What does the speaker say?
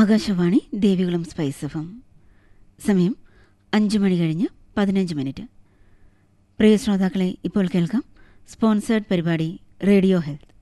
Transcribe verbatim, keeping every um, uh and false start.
Akashvani Devikulam spice F M. സമയം അഞ്ച് മണി കഴിഞ്ഞ് പതിനഞ്ച് മിനിറ്റ്. പ്രിയ ശ്രോതാക്കളെ, ഇപ്പോൾ കേൾക്കാം സ്പോൺസേർഡ് പരിപാടി റേഡിയോ ഹെൽത്ത്.